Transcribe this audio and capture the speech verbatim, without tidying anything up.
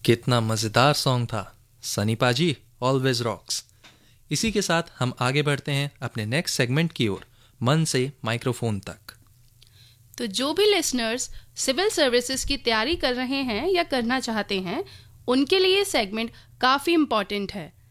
कितना मज़ेदार सॉन्ग था। सनी पाजी ऑलवेज रॉक्स। इसी के साथ हम आगे बढ़ते हैं अपने नेक्स्ट सेगमेंट की ओर, मन से माइक्रोफोन तक। तो जो भी लिसनर्स सिविल सर्विसेज की तैयारी कर रहे हैं या करना चाहते हैं, उनके लिए सेगमेंट काफ़ी इम्पॉर्टेंट है।